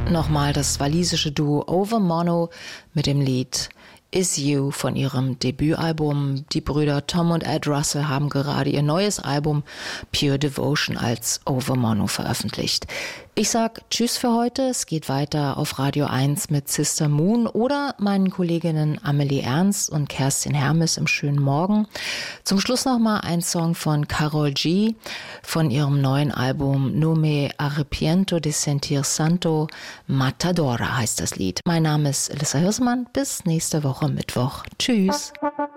Nochmal das walisische Duo Over Mono mit dem Lied Is You von ihrem Debütalbum. Die Brüder Tom und Ed Russell haben gerade ihr neues Album Pure Devotion als Over Mono veröffentlicht. Ich sag Tschüss für heute. Es geht weiter auf Radio 1 mit Sister Moon oder meinen Kolleginnen Amelie Ernst und Kerstin Hermes im schönen Morgen. Zum Schluss nochmal ein Song von Karol G von ihrem neuen Album No Me Arrepiento de Sentir Santo. Matadora heißt das Lied. Mein Name ist Elissa Hirsemann. Bis nächste Woche Mittwoch. Tschüss.